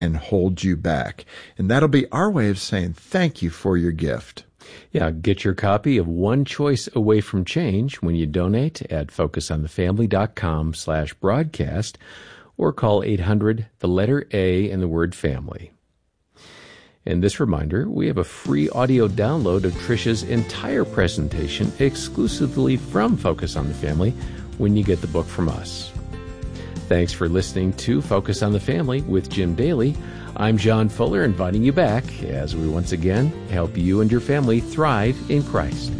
and hold you back. And that'll be our way of saying thank you for your gift. Yeah, get your copy of One Choice Away from Change when you donate at focusonthefamily.com/broadcast or call 800, the letter A and the word family. And this reminder, we have a free audio download of Trisha's entire presentation exclusively from Focus on the Family when you get the book from us. Thanks for listening to Focus on the Family with Jim Daly. I'm John Fuller, inviting you back as we once again help you and your family thrive in Christ.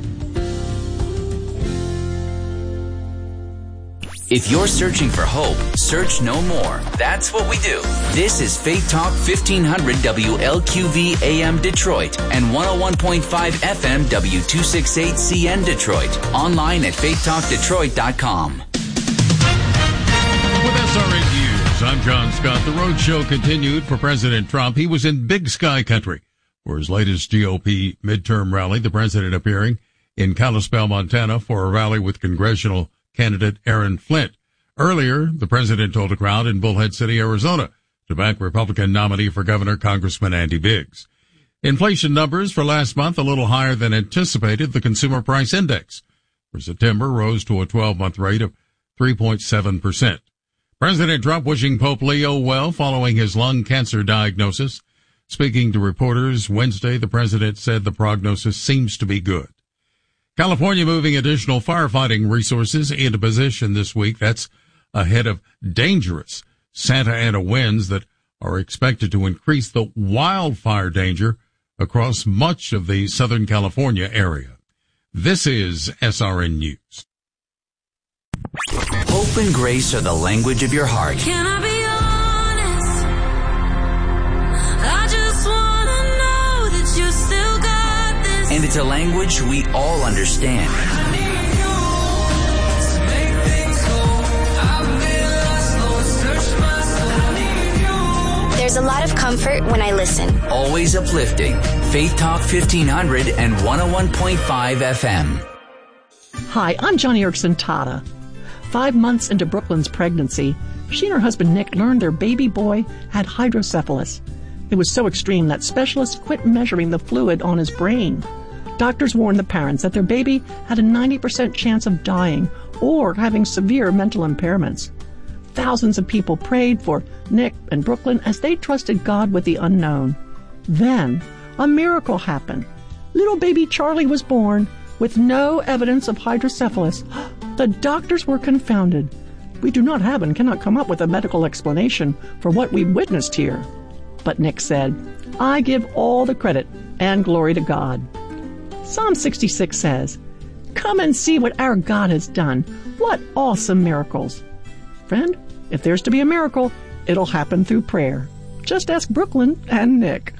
If you're searching for hope, search no more. That's what we do. This is Faith Talk 1500 WLQV AM Detroit and 101.5 FM W268CN Detroit. Online at faithtalkdetroit.com. With SRN News, I'm John Scott. The road show continued for President Trump. He was in Big Sky Country for his latest GOP midterm rally. The president appearing in Kalispell, Montana for a rally with congressional candidate Aaron Flint. Earlier, the president told a crowd in Bullhead City, Arizona, to back Republican nominee for governor, Congressman Andy Biggs. Inflation numbers for last month a little higher than anticipated. The Consumer Price Index for September rose to a 12-month rate of 3.7%. President Trump wishing Pope Leo well following his lung cancer diagnosis. Speaking to reporters Wednesday, the president said the prognosis seems to be good. California moving additional firefighting resources into position this week. That's ahead of dangerous Santa Ana winds that are expected to increase the wildfire danger across much of the Southern California area. This is SRN News. Hope and grace are the language of your heart. Can I be honest? I just want to know that you still got this. And it's a language we all understand. I need you to make things go. I've been lost, Lord, search my soul. I need you. There's a lot of comfort when I listen. Always uplifting. Faith Talk 1500 and 101.5 FM. Hi, I'm Johnny Erickson Tata. 5 months into Brooklyn's pregnancy, she and her husband Nick learned their baby boy had hydrocephalus. It was so extreme that specialists quit measuring the fluid on his brain. Doctors warned the parents that their baby had a 90% chance of dying or having severe mental impairments. Thousands of people prayed for Nick and Brooklyn as they trusted God with the unknown. Then, a miracle happened. Little baby Charlie was born with no evidence of hydrocephalus. The doctors were confounded. We do not have and cannot come up with a medical explanation for what we witnessed here. But Nick said, I give all the credit and glory to God. Psalm 66 says, come and see what our God has done. What awesome miracles. Friend, if there's to be a miracle, it'll happen through prayer. Just ask Brooklyn and Nick.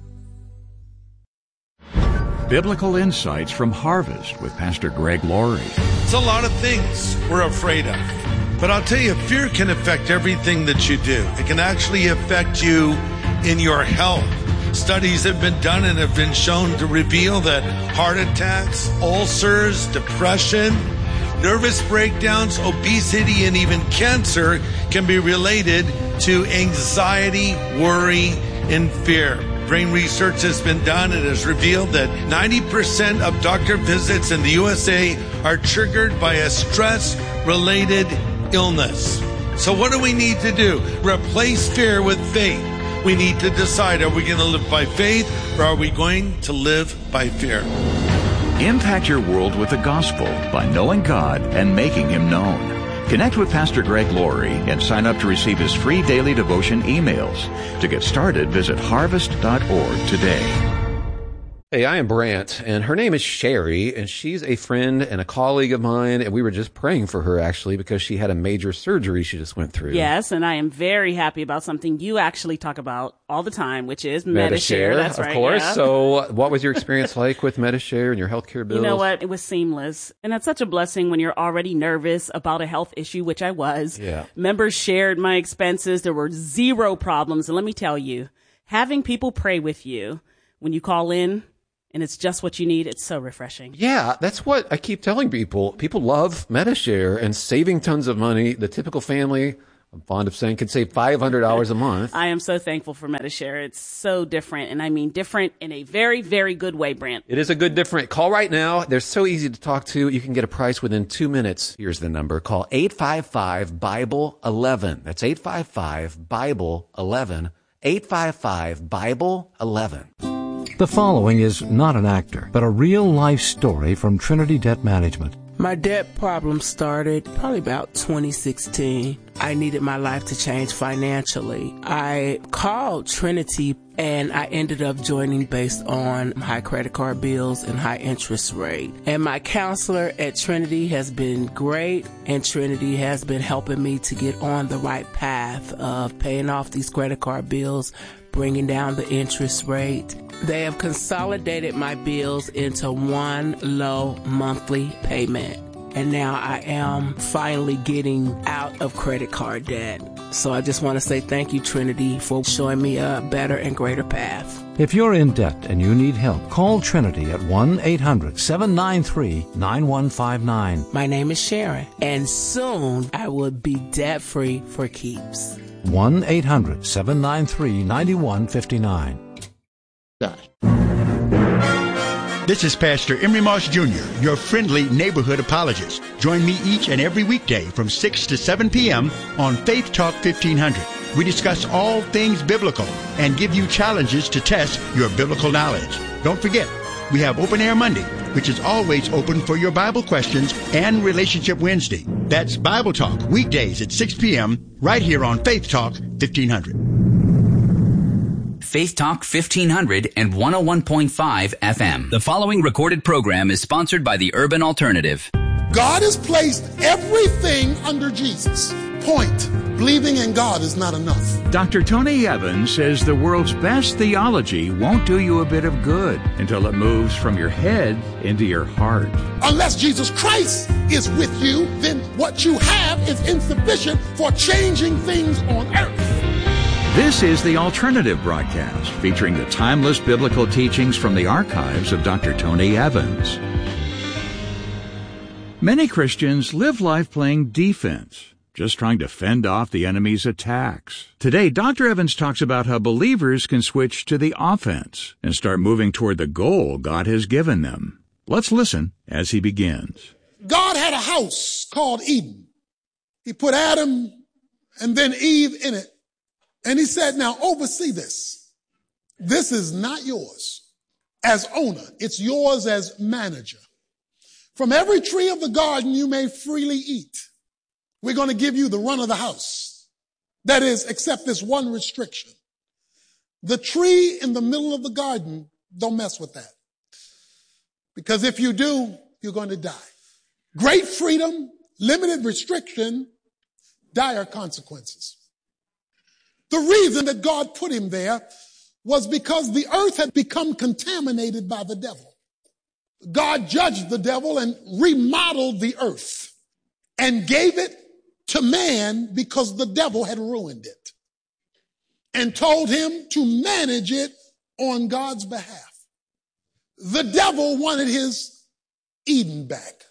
Biblical Insights from Harvest with Pastor Greg Laurie. It's a lot of things we're afraid of. But I'll tell you, fear can affect everything that you do. It can actually affect you in your health. Studies have been done and have been shown to reveal that heart attacks, ulcers, depression, nervous breakdowns, obesity, and even cancer can be related to anxiety, worry, and fear. Brain research has been done and has revealed that 90% of doctor visits in the USA are triggered by a stress-related illness. So what do we need to do? Replace fear with faith. We need to decide, are we going to live by faith or are we going to live by fear? Impact your world with the gospel by knowing God and making Him known. Connect with Pastor Greg Laurie and sign up to receive his free daily devotion emails. To get started, visit harvest.org today. Hey, I am Brant, and her name is Sherry, and she's a friend and a colleague of mine, and we were just praying for her, actually, because she had a major surgery she just went through. Yes, and I am very happy about something you actually talk about all the time, which is Medi-Share. That's right, of course. Yeah. So what was your experience like with Medi-Share and your healthcare bills? You know what? It was seamless, and that's such a blessing when you're already nervous about a health issue, which I was. Yeah. Members shared my expenses. There were zero problems, and let me tell you, having people pray with you when you call in, and it's just what you need. It's so refreshing. Yeah, that's what I keep telling people. People love Medi-Share and saving tons of money. The typical family I'm fond of saying could save $500 a month. I am so thankful for Medi-Share. It's so different, and I mean different in a very, very good way, Brant. It is a good different. Call right now. They're so easy to talk to. You can get a price within 2 minutes. Here's the number. Call 855-BIBLE-11. That's 855-BIBLE-11. 855-BIBLE-11. The following is not an actor, but a real-life story from Trinity Debt Management. My debt problem started probably about 2016. I needed my life to change financially. I called Trinity and I ended up joining based on high credit card bills and high interest rate. And my counselor at Trinity has been great, and Trinity has been helping me to get on the right path of paying off these credit card bills, bringing down the interest rate. They have consolidated my bills into one low monthly payment. And now I am finally getting out of credit card debt. So I just want to say thank you, Trinity, for showing me a better and greater path. If you're in debt and you need help, call Trinity at 1-800-793-9159. My name is Sharon, and soon I will be debt-free for keeps. 1-800-793-9159. This is Pastor Emery Moss Jr., your friendly neighborhood apologist. Join me each and every weekday from 6 to 7 p.m. on Faith Talk 1500. We discuss all things biblical and give you challenges to test your biblical knowledge. Don't forget, we have Open Air Monday, which is always open for your Bible questions, and Relationship Wednesday. That's Bible Talk, weekdays at 6 p.m. right here on Faith Talk 1500. Faith Talk 1500 and 101.5 FM. The following recorded program is sponsored by the Urban Alternative. God has placed everything under Jesus. Point. Believing in God is not enough. Dr. Tony Evans says the world's best theology won't do you a bit of good until it moves from your head into your heart. Unless Jesus Christ is with you, then what you have is insufficient for changing things on earth. This is the Alternative Broadcast, featuring the timeless biblical teachings from the archives of Dr. Tony Evans. Many Christians live life playing defense, just trying to fend off the enemy's attacks. Today, Dr. Evans talks about how believers can switch to the offense and start moving toward the goal God has given them. Let's listen as he begins. God had a house called Eden. He put Adam and then Eve in it. And he said, now oversee this. This is not yours as owner. It's yours as manager. From every tree of the garden you may freely eat. We're going to give you the run of the house. That is, except this one restriction. The tree in the middle of the garden, don't mess with that. Because if you do, you're going to die. Great freedom, limited restriction, dire consequences. The reason that God put him there was because the earth had become contaminated by the devil. God judged the devil and remodeled the earth and gave it to man because the devil had ruined it and told him to manage it on God's behalf. The devil wanted his Eden back.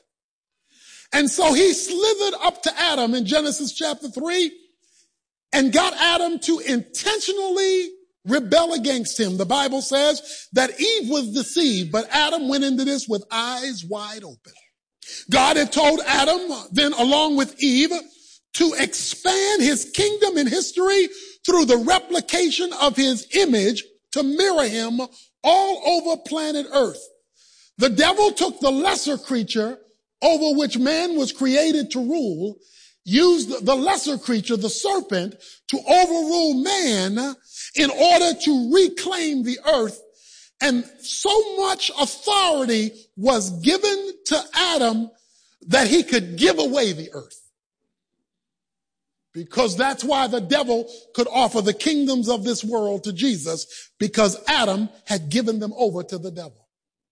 And so he slithered up to Adam in Genesis chapter 3 and got Adam to intentionally rebel against him. The Bible says that Eve was deceived, but Adam went into this with eyes wide open. God had told Adam, then along with Eve, to expand his kingdom in history through the replication of his image to mirror him all over planet Earth. The devil took the lesser creature over which man was created to rule, used the lesser creature, the serpent, to overrule man in order to reclaim the earth. And so much authority was given to Adam that he could give away the earth. Because that's why the devil could offer the kingdoms of this world to Jesus, because Adam had given them over to the devil.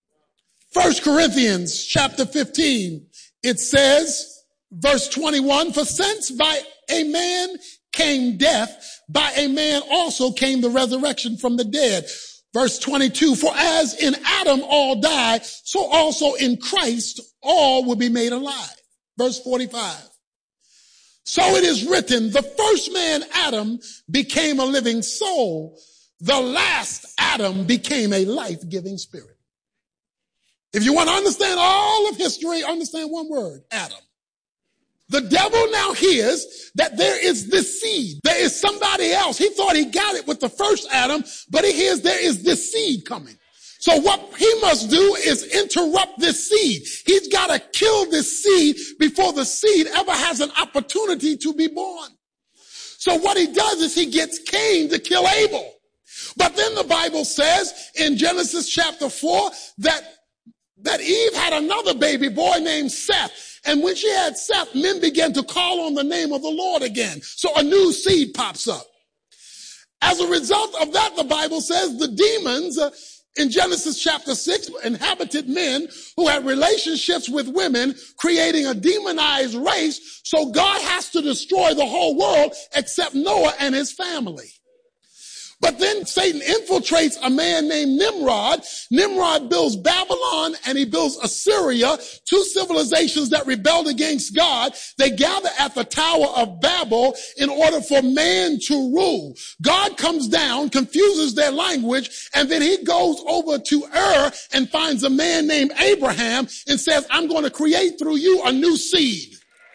1 Corinthians chapter 15, it says, verse 21, for since by a man came death, by a man also came the resurrection from the dead. Verse 22, for as in Adam all die, so also in Christ all will be made alive. Verse 45, So it is written, the first man, Adam, became a living soul. The last Adam became a life-giving spirit. If you want to understand all of history, understand one word, Adam. The devil now hears that there is this seed. There is somebody else. He thought he got it with the first Adam, but he hears there is this seed coming. So what he must do is interrupt this seed. He's got to kill this seed before the seed ever has an opportunity to be born. So what he does is he gets Cain to kill Abel. But then the Bible says in Genesis chapter 4 that Eve had another baby boy named Seth. And when she had Seth, men began to call on the name of the Lord again. So a new seed pops up. As a result of that, the Bible says the demons in Genesis chapter 6 inhabited men who had relationships with women, creating a demonized race. So God has to destroy the whole world except Noah and his family. But then Satan infiltrates a man named Nimrod. Nimrod builds Babylon and he builds Assyria, two civilizations that rebelled against God. They gather at the Tower of Babel in order for man to rule. God comes down, confuses their language, and then he goes over to Ur and finds a man named Abraham and says, I'm going to create through you a new seed.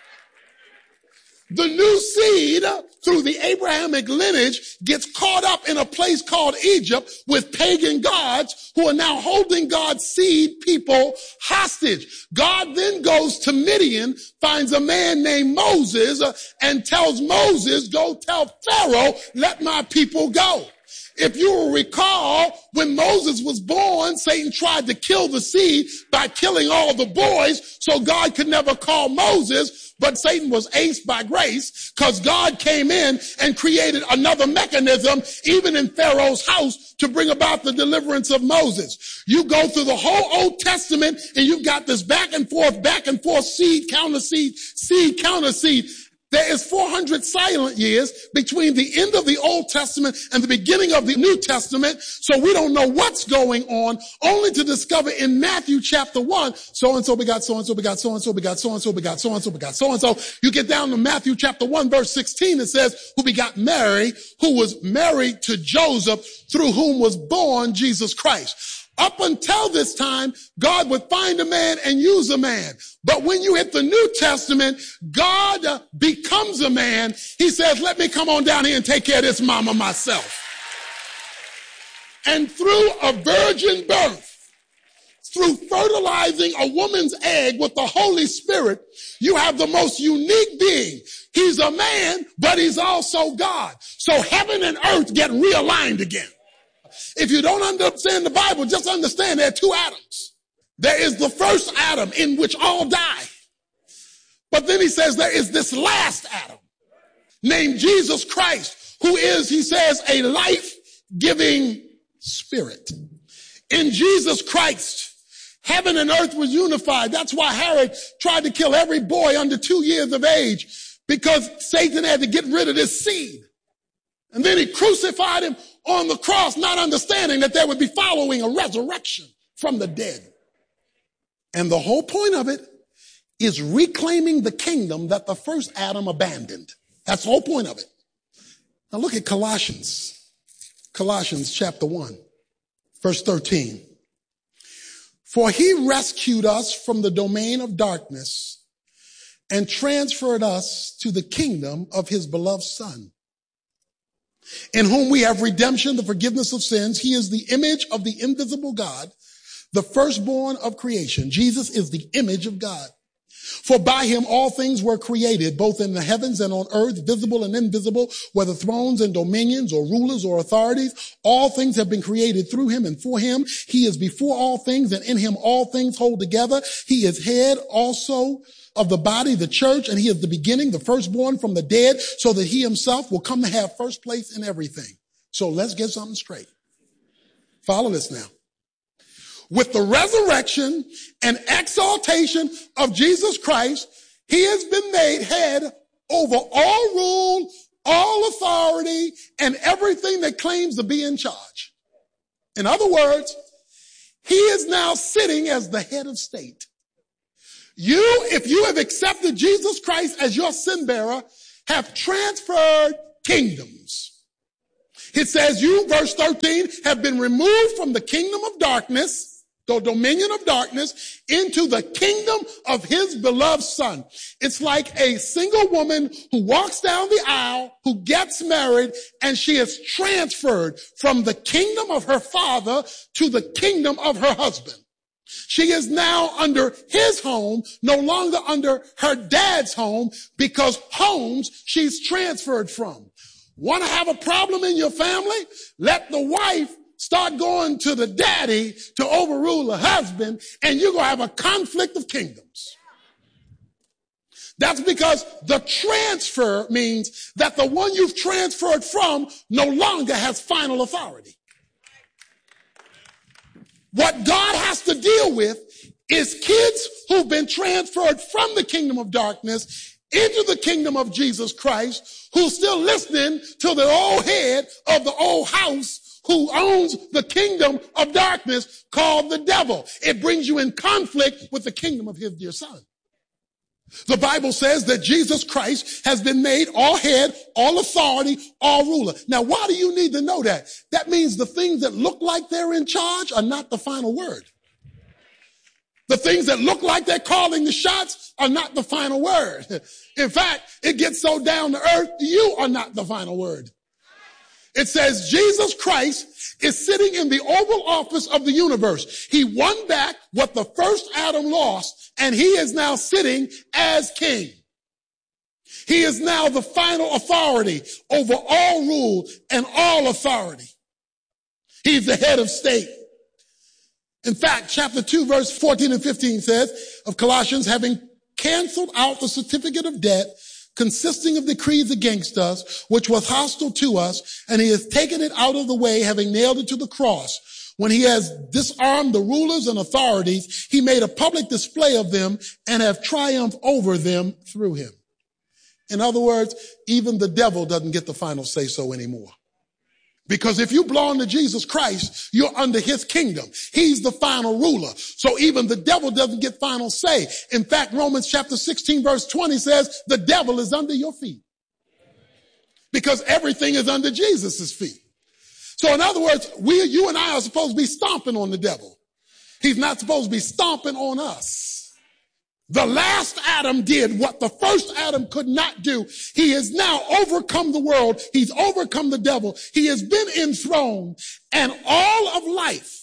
The new seed through the Abrahamic lineage gets caught up in a place called Egypt with pagan gods who are now holding God's seed people hostage. God then goes to Midian, finds a man named Moses, and tells Moses, go tell Pharaoh, let my people go. If you will recall, when Moses was born, Satan tried to kill the seed by killing all the boys, so God could never call Moses. But Satan was aced by grace because God came in and created another mechanism, even in Pharaoh's house, to bring about the deliverance of Moses. You go through the whole Old Testament and you've got this back and forth, seed, counter seed, seed, counter seed. There is 400 silent years between the end of the Old Testament and the beginning of the New Testament. So we don't know what's going on, only to discover in Matthew chapter 1, so-and-so begot so-and-so begot so-and-so begot so-and-so begot so-and-so begot so-and-so. You get down to Matthew chapter 1 verse 16, it says, who begot Mary, who was married to Joseph, through whom was born Jesus Christ. Up until this time, God would find a man and use a man. But when you hit the New Testament, God becomes a man. He says, let me come on down here and take care of this mama myself. And through a virgin birth, through fertilizing a woman's egg with the Holy Spirit, you have the most unique being. He's a man, but he's also God. So heaven and earth get realigned again. If you don't understand the Bible, just understand there are two Adams. There is the first Adam in which all die. But then he says there is this last Adam named Jesus Christ, who is, he says, a life-giving spirit. In Jesus Christ, heaven and earth was unified. That's why Herod tried to kill every boy under 2 years of age, because Satan had to get rid of this seed. And then he crucified him on the cross, not understanding that there would be following a resurrection from the dead. And the whole point of it is reclaiming the kingdom that the first Adam abandoned. That's the whole point of it. Now look at Colossians chapter 1, verse 13. For he rescued us from the domain of darkness and transferred us to the kingdom of his beloved Son, in whom we have redemption, the forgiveness of sins. He is the image of the invisible God, the firstborn of creation. Jesus is the image of God. For by him all things were created, both in the heavens and on earth, visible and invisible, whether thrones and dominions or rulers or authorities. All things have been created through him and for him. He is before all things, and in him all things hold together. He is head also of the body, the church, and he is the beginning, the firstborn from the dead, so that he himself will come to have first place in everything. So let's get something straight. Follow this now. With the resurrection and exaltation of Jesus Christ, he has been made head over all rule, all authority, and everything that claims to be in charge. In other words, he is now sitting as the head of state. If you have accepted Jesus Christ as your sin bearer, have transferred kingdoms. It says you, verse 13, have been removed from the kingdom of darkness, the dominion of darkness, into the kingdom of his beloved son. It's like a single woman who walks down the aisle, who gets married, and she is transferred from the kingdom of her father to the kingdom of her husband. She is now under his home, no longer under her dad's home, because homes she's transferred from. Want to have a problem in your family? Let the wife start going to the daddy to overrule the husband, and you're going to have a conflict of kingdoms. That's because the transfer means that the one you've transferred from no longer has final authority. What God has to deal with is kids who've been transferred from the kingdom of darkness into the kingdom of Jesus Christ, who's still listening to the old head of the old house who owns the kingdom of darkness called the devil. It brings you in conflict with the kingdom of his dear son. The Bible says that Jesus Christ has been made all head, all authority, all ruler. Now, why do you need to know that? That means the things that look like they're in charge are not the final word. The things that look like they're calling the shots are not the final word. In fact, it gets so down to earth, you are not the final word. It says Jesus Christ is sitting in the Oval Office of the universe. He won back what the first Adam lost, and he is now sitting as king. He is now the final authority over all rule and all authority. He's the head of state. In fact, chapter 2, verse 14 and 15 says of Colossians, having canceled out the certificate of debt consisting of decrees against us, which was hostile to us, and he has taken it out of the way, having nailed it to the cross. When he has disarmed the rulers and authorities, he made a public display of them and have triumphed over them through him. In other words, even the devil doesn't get the final say so anymore. Because if you belong to Jesus Christ, you're under his kingdom. He's the final ruler. So even the devil doesn't get final say. In fact, Romans chapter 16 verse 20 says the devil is under your feet. Because everything is under Jesus' feet. So in other words, you and I are supposed to be stomping on the devil. He's not supposed to be stomping on us. The last Adam did what the first Adam could not do. He has now overcome the world. He's overcome the devil. He has been enthroned. And all of life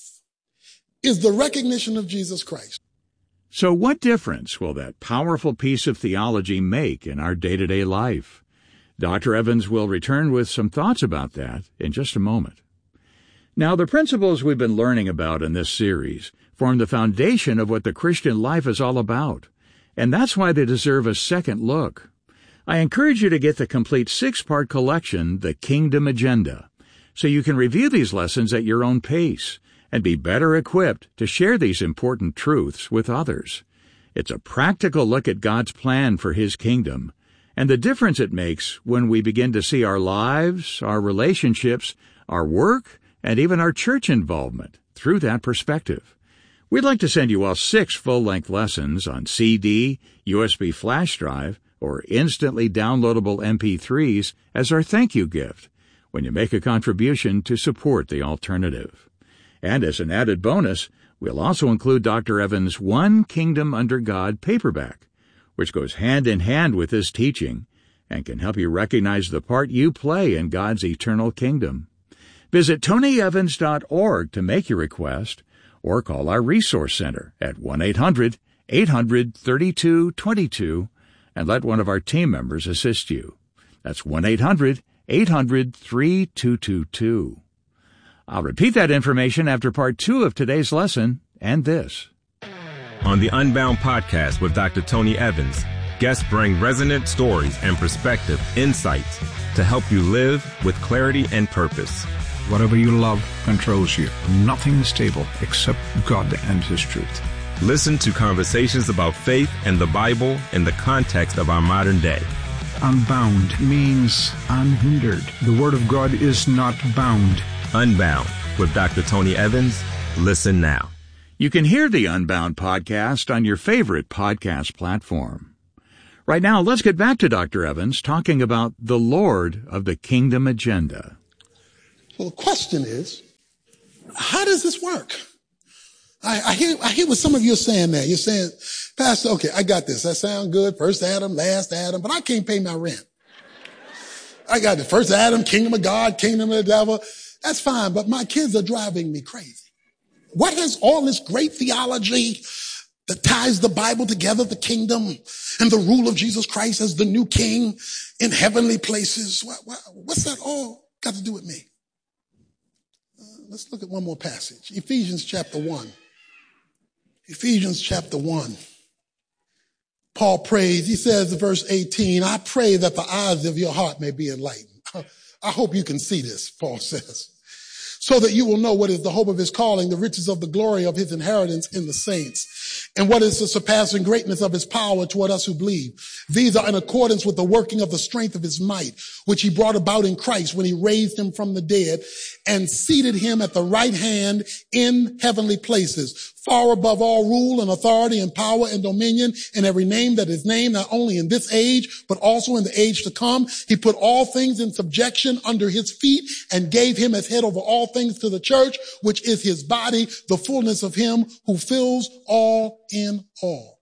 is the recognition of Jesus Christ. So what difference will that powerful piece of theology make in our day-to-day life? Dr. Evans will return with some thoughts about that in just a moment. Now, the principles we've been learning about in this series form the foundation of what the Christian life is all about. And that's why they deserve a second look. I encourage you to get the complete 6-part collection, The Kingdom Agenda, so you can review these lessons at your own pace and be better equipped to share these important truths with others. It's a practical look at God's plan for his kingdom and the difference it makes when we begin to see our lives, our relationships, our work, and even our church involvement through that perspective. We'd like to send you all 6 full-length lessons on CD, USB flash drive, or instantly downloadable MP3s as our thank you gift when you make a contribution to support the alternative. And as an added bonus, we'll also include Dr. Evans' One Kingdom Under God paperback, which goes hand in hand with this teaching and can help you recognize the part you play in God's eternal kingdom. Visit tonyevans.org to make your request, or call our Resource Center at 1-800-800-3222 and let one of our team members assist you. That's 1-800-800-3222. I'll repeat that information after part 2 of today's lesson and this. On the Unbound podcast with Dr. Tony Evans, guests bring resonant stories and perspective, insights to help you live with clarity and purpose. Whatever you love controls you. Nothing is stable except God and His truth. Listen to conversations about faith and the Bible in the context of our modern day. Unbound means unhindered. The Word of God is not bound. Unbound with Dr. Tony Evans. Listen now. You can hear the Unbound podcast on your favorite podcast platform. Right now, let's get back to Dr. Evans talking about the Lord of the Kingdom agenda. Well, the question is, how does this work? I hear what some of you are saying there. You're saying, Pastor, okay, I got this. That sounds good. First Adam, last Adam, but I can't pay my rent. I got the first Adam, kingdom of God, kingdom of the devil. That's fine, but my kids are driving me crazy. What has all this great theology that ties the Bible together, the kingdom and the rule of Jesus Christ as the new king in heavenly places? What's that all got to do with me? Let's look at one more passage. Ephesians chapter 1. Ephesians chapter 1. Paul prays. He says in verse 18, I pray that the eyes of your heart may be enlightened. I hope you can see this, Paul says, so that you will know what is the hope of his calling, the riches of the glory of his inheritance in the saints, and what is the surpassing greatness of his power toward us who believe. These are in accordance with the working of the strength of his might, which he brought about in Christ when he raised him from the dead and seated him at the right hand in heavenly places, far above all rule and authority and power and dominion and every name that is named, not only in this age, but also in the age to come. He put all things in subjection under his feet and gave him as head over all things to the church, which is his body, the fullness of him who fills all in all.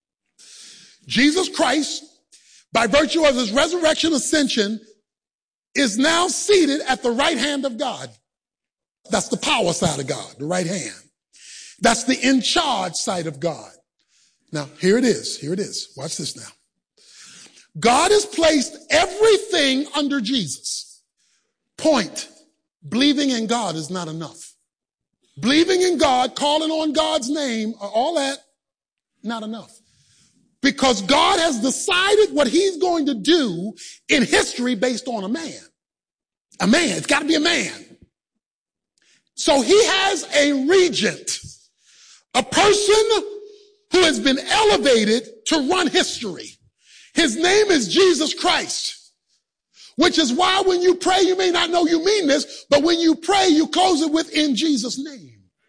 Jesus Christ, by virtue of his resurrection ascension, is now seated at the right hand of God. That's the power side of God, the right hand. That's the in charge side of God. Now, here it is. Here it is. Watch this now. God has placed everything under Jesus. Point. Believing in God is not enough. Believing in God, calling on God's name, all that, not enough. Because God has decided what he's going to do in history based on a man. A man. It's got to be a man. So he has a regent, a person who has been elevated to run history. His name is Jesus Christ, which is why when you pray, you may not know you mean this, but when you pray, you close it with in Jesus' name.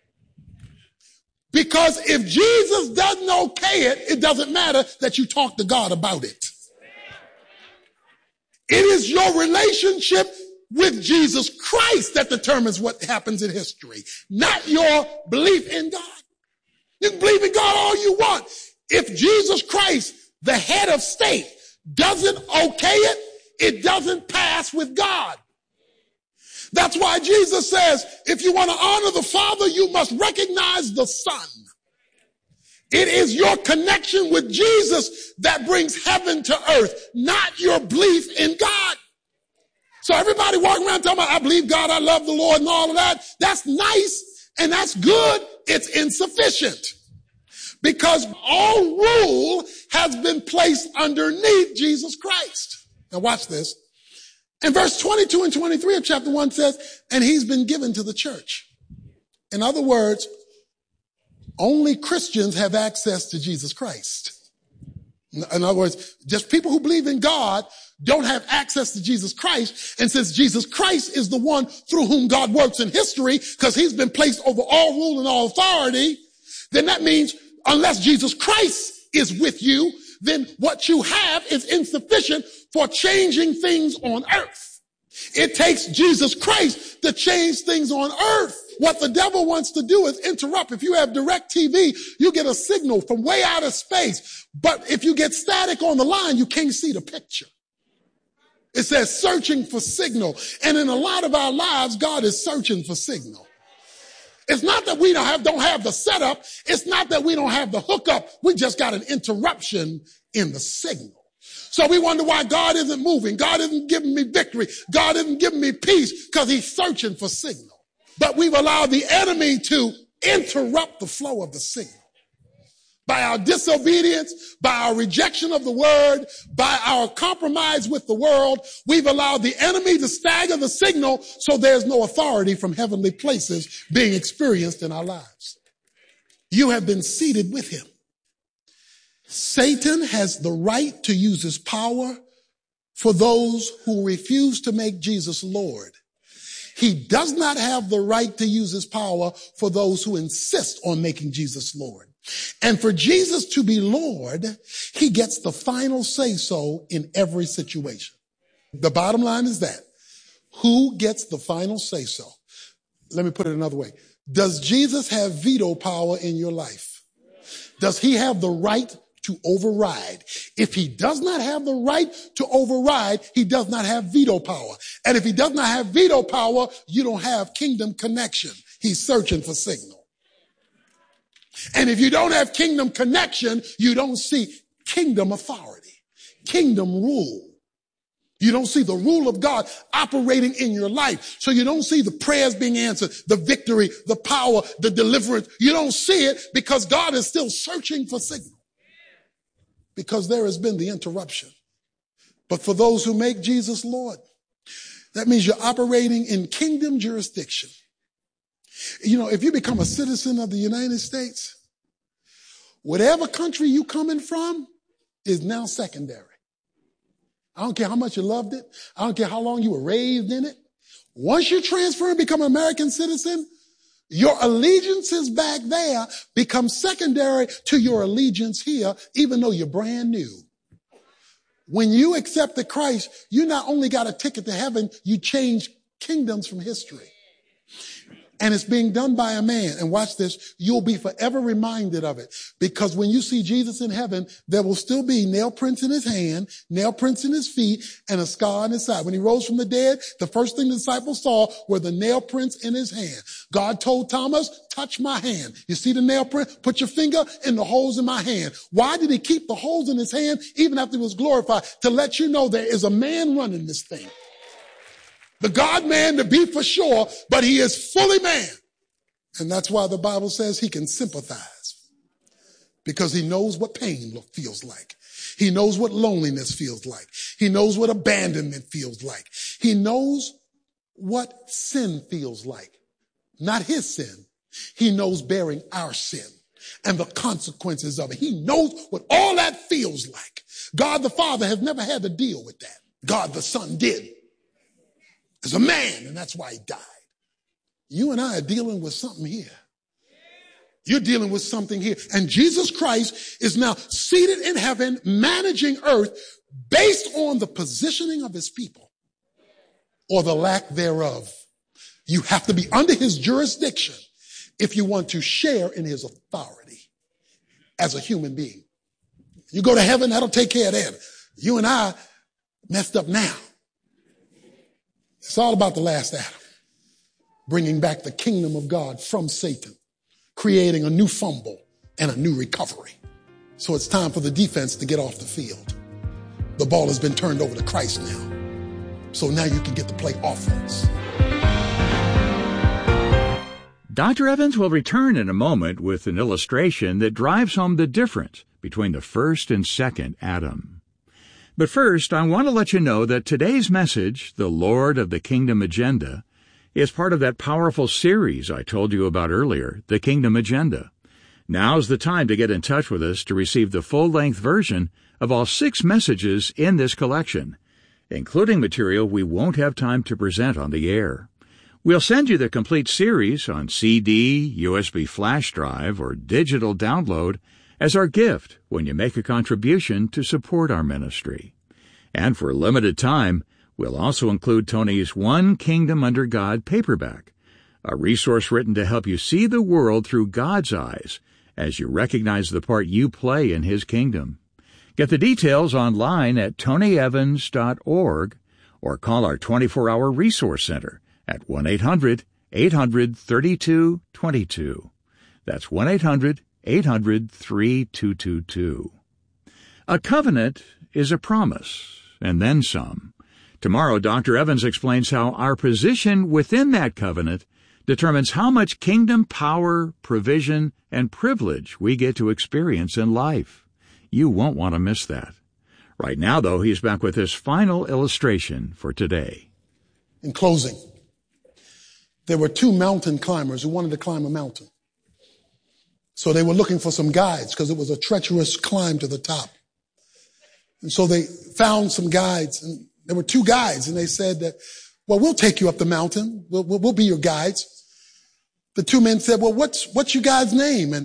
Because if Jesus doesn't okay it, it doesn't matter that you talk to God about it. It is your relationship with Jesus Christ that determines what happens in history, not your belief in God. You can believe in God all you want. If Jesus Christ, the head of state, doesn't okay it, it doesn't pass with God. That's why Jesus says, if you want to honor the Father, you must recognize the Son. It is your connection with Jesus that brings heaven to earth, not your belief in God. So everybody walking around talking about, I believe God, I love the Lord and all of that. That's nice and that's good. It's insufficient. Because all rule has been placed underneath Jesus Christ. Now watch this. And verse 22 and 23 of chapter 1 says, and he's been given to the church. In other words, only Christians have access to Jesus Christ. In other words, just people who believe in God don't have access to Jesus Christ. And since Jesus Christ is the one through whom God works in history, because he's been placed over all rule and all authority, then that means unless Jesus Christ is with you, then what you have is insufficient for changing things on earth. It takes Jesus Christ to change things on earth. What the devil wants to do is interrupt. If you have direct TV, you get a signal from way out of space. But if you get static on the line, you can't see the picture. It says searching for signal. And in a lot of our lives, God is searching for signal. It's not that we don't have the setup. It's not that we don't have the hookup. We just got an interruption in the signal. So we wonder why God isn't moving. God isn't giving me victory. God isn't giving me peace because he's searching for signal. But we've allowed the enemy to interrupt the flow of the signal. By our disobedience, by our rejection of the word, by our compromise with the world, we've allowed the enemy to stagger the signal so there's no authority from heavenly places being experienced in our lives. You have been seated with him. Satan has the right to use his power for those who refuse to make Jesus Lord. He does not have the right to use his power for those who insist on making Jesus Lord. And for Jesus to be Lord, he gets the final say-so in every situation. The bottom line is that. Who gets the final say-so? Let me put it another way. Does Jesus have veto power in your life? Does he have the right to override? If he does not have the right to override, he does not have veto power. And if he does not have veto power, you don't have kingdom connection. He's searching for signal. And if you don't have kingdom connection, you don't see kingdom authority, kingdom rule. You don't see the rule of God operating in your life. So you don't see the prayers being answered, the victory, the power, the deliverance. You don't see it because God is still searching for signal. Because there has been the interruption. But for those who make Jesus Lord, that means you're operating in kingdom jurisdiction. You know, if you become a citizen of the United States, whatever country you coming from is now secondary. I don't care how much you loved it. I don't care how long you were raised in it. Once you transfer and become an American citizen, your allegiances back there become secondary to your allegiance here, even though you're brand new. When you accepted Christ, you not only got a ticket to heaven, you changed kingdoms from history. And it's being done by a man. And watch this. You'll be forever reminded of it. Because when you see Jesus in heaven, there will still be nail prints in his hand, nail prints in his feet, and a scar on his side. When he rose from the dead, the first thing the disciples saw were the nail prints in his hand. God told Thomas, touch my hand. You see the nail print? Put your finger in the holes in my hand. Why did he keep the holes in his hand even after he was glorified? To let you know there is a man running this thing. The God-man to be for sure, but he is fully man. And that's why the Bible says he can sympathize. Because he knows what pain feels like. He knows what loneliness feels like. He knows what abandonment feels like. He knows what sin feels like. Not his sin. He knows bearing our sin and the consequences of it. He knows what all that feels like. God the Father has never had to deal with that. God the Son did. As a man, and that's why he died. You and I are dealing with something here. You're dealing with something here. And Jesus Christ is now seated in heaven, managing earth based on the positioning of his people or the lack thereof. You have to be under his jurisdiction if you want to share in his authority as a human being. You go to heaven, that'll take care of that. You and I messed up now. It's all about the last Adam, bringing back the kingdom of God from Satan, creating a new fumble and a new recovery. So it's time for the defense to get off the field. The ball has been turned over to Christ now. So now you can get to play offense. Dr. Evans will return in a moment with an illustration that drives home the difference between the first and second Adam. But first, I want to let you know that today's message, The Lord of the Kingdom Agenda, is part of that powerful series I told you about earlier, The Kingdom Agenda. Now's the time to get in touch with us to receive the full-length version of all 6 messages in this collection, including material we won't have time to present on the air. We'll send you the complete series on CD, USB flash drive, or digital download as our gift when you make a contribution to support our ministry. And for a limited time, we'll also include Tony's One Kingdom Under God paperback, a resource written to help you see the world through God's eyes as you recognize the part you play in his kingdom. Get the details online at tonyevans.org or call our 24-hour resource center at 1-800-800-3222. That's 1-800-800-3222. A covenant is a promise, and then some. Tomorrow, Dr. Evans explains how our position within that covenant determines how much kingdom power, provision, and privilege we get to experience in life. You won't want to miss that. Right now, though, he's back with his final illustration for today. In closing, there were 2 mountain climbers who wanted to climb a mountain. So they were looking for some guides because it was a treacherous climb to the top. And so they found some guides, and there were 2 guides, and they said that, well, we'll take you up the mountain. We'll be your guides. The 2 men said, well, what's your guide's name? And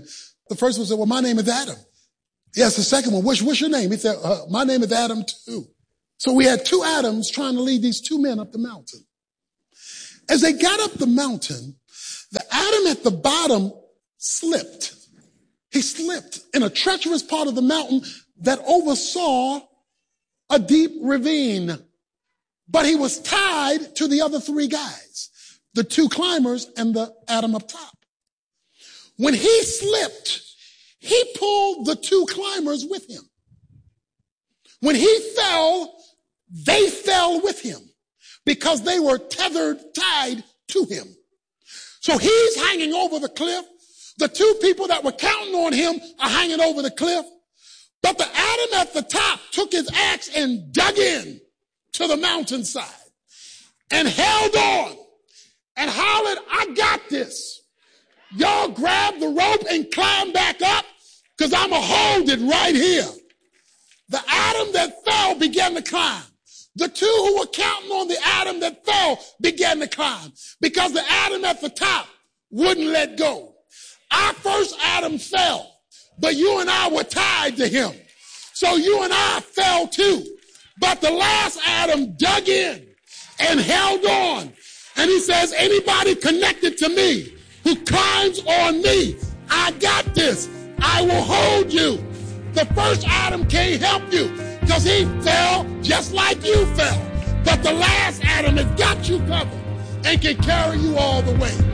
The first one said, well, my name is Adam. He asked the second one, what's your name? He said, my name is Adam too. So we had two Adams trying to lead these two men up the mountain. As they got up the mountain, the Adam at the bottom slipped. He slipped in a treacherous part of the mountain that oversaw a deep ravine. But he was tied to the other three guys, the two climbers and the Adam up top. When he slipped, he pulled the two climbers with him. When he fell, they fell with him because they were tied to him. So he's hanging over the cliff. The two people that were counting on him are hanging over the cliff. But the Adam at the top took his axe and dug in to the mountainside and held on and hollered, I got this. Y'all grab the rope and climb back up because I'm going to hold it right here. The Adam that fell began to climb. The two who were counting on the Adam that fell began to climb because the Adam at the top wouldn't let go. Our first Adam fell, but you and I were tied to him. So you and I fell too. But the last Adam dug in and held on. And he says, anybody connected to me who climbs on me, I got this. I will hold you. The first Adam can't help you because he fell just like you fell. But the last Adam has got you covered and can carry you all the way.